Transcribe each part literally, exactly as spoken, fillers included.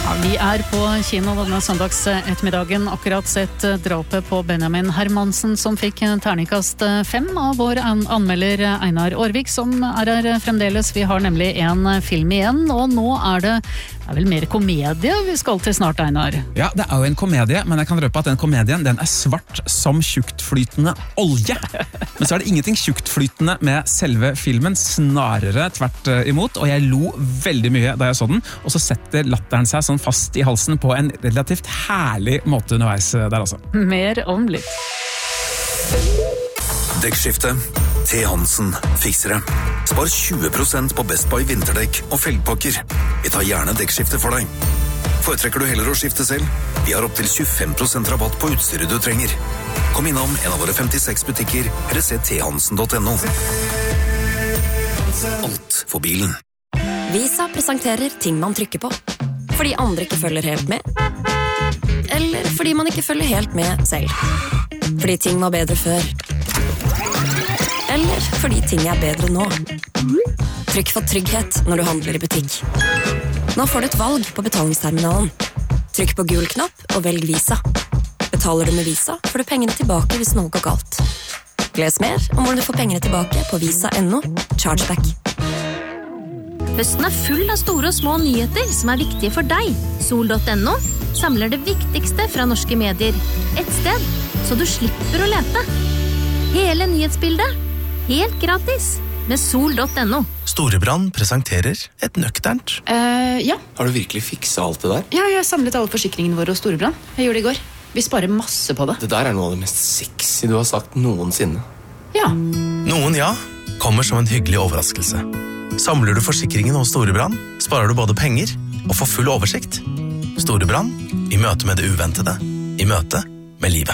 Vi er på kino denne søndags ettermiddagen, akkurat sett drapet på Benjamin Hermansen, som fikk terningkast fem av vår anmelder Einar Aarvik, som er her fremdeles. Vi har nemlig en film igjen, og nå er det, det er vel mer komedie vi skal til snart, Einar. Ja, det er jo en komedie, men jeg kan røpe at den komedien, den er svart som tjuktflytende olje. Men så er det ingenting tjuktflytende med selve filmen, snarere tvert imot, og jeg lo veldig mye da jeg så den, og så setter latteren seg sånn fast i halsen på en relativt herlig måte underveis der altså. Mer om litt. Dekkskifte. T. Hansen fikser det. Spar tjue prosent på Best Buy vinterdekk og felgpakker. Vi tar gjerne dekkskifte for deg. Foretrekker du heller å skifte selv? Vi har opp til tjuefem prosent rabatt på utstyret du trenger. Kom innom en av våre femtiseks butikker, eller se t hansen punktum no. Alt for bilen. Visa presenterer ting man trykker på. Fordi andre ikke følger helt med. Eller fordi man ikke følger helt med selv. Fordi ting var bedre før. Eller fordi ting er bedre nå. Trykk for trygghet når du handler i butikk. Nå får du et valg på betalingsterminalen. Trykk på gul knapp og velg Visa. Betaler du med Visa, får du pengene tilbake hvis noe går galt. Les mer om hvordan du får pengene tilbake på visa punktum no Chargeback. Høsten er full av store og små nyheter som er viktige for deg. Sol punktum no samler det viktigste fra norske medier. Et sted, så du slipper å lete. Hele nyhetsbildet, helt gratis, med Sol punktum no. Storebrand presenterer et nøkternt. Uh, ja. Har du virkelig fikset alt det der? Ja, jeg har samlet alle forsikringene våre hos Storebrand. Jeg gjorde det i går. Vi sparer masse på det. Det der er noe av det mest sexy du har sagt noensinne. Ja. Noen ja, kommer som en hyggelig overraskelse. Samler du forsikringen hos Storebrand, sparer du både penger og får full oversikt. Storebrand, i møte med det uventede, i møte med livet.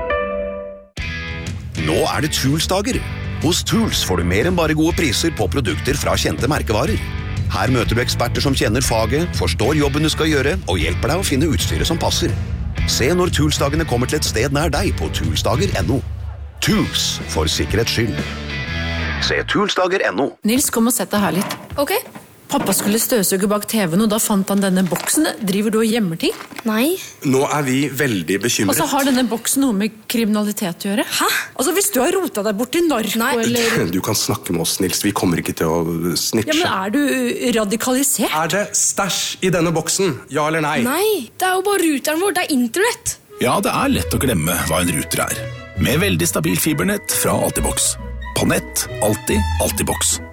Nå er det Tools-dager. Hos Tools får du mer enn bare gode priser på produkter fra kjente merkevarer. Her møter du eksperter som kjenner faget, forstår jobben du skal gjøre, og hjelper deg å finne utstyret som passer. Se når Tools-dagene kommer til et sted nær deg på toolsdager punktum no. Tools, for sikkerhets skyld. Se toolsdager punktum no. Nils, kom og sett deg her litt. Ok. Pappa skulle støvsuge bak T V-en, og da fant han denne boksen. Driver du og gjemmer ting? Nei. Nå er vi veldig bekymret. Og så har denne boksen noe med kriminalitet å gjøre. Hæ? Altså, hvis du har rotet deg bort i narko, Nei. eller... Du kan snakke med oss, Nils. Vi kommer ikke til å snitche. Ja, men er du radikalisert? Er det stæsj i denne boksen? Ja eller nei? Nei, det er jo bare ruteren vår. Det er internett. Ja, det er lett å glemme hva en ruter er. Med veldig stabil fibernett fra Altibox. På nett, alltid, Altibox.